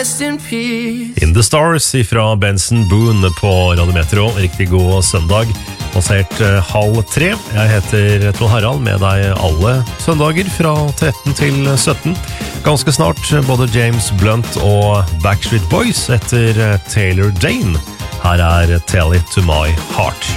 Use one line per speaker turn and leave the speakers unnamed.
rest in peace.
In the Stars fra Benson Boone på Radio Metro. Riktig god søndag. Passert 2:30. Jeg heter Trond Harald, med deg alle søndager fra 13 til 17. Ganske snart både James Blunt og Backstreet Boys etter Taylor Dane. Her Tell It To My Heart.